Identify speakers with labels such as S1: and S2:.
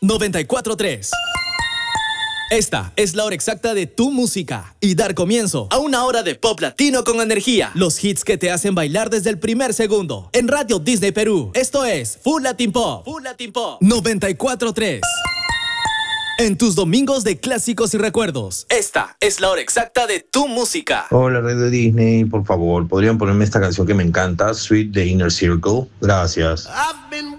S1: 94.3. Esta es la hora exacta de tu música y dar comienzo a una hora de pop latino con energía. Los hits que te hacen bailar desde el primer segundo. En Radio Disney Perú, esto es Full Latin Pop. Full Latin Pop 94.3. En tus domingos de clásicos y recuerdos, esta es la hora exacta de tu música.
S2: Hola, Radio Disney, por favor, ¿podrían ponerme esta canción que me encanta, Sweet de Inner Circle? Gracias.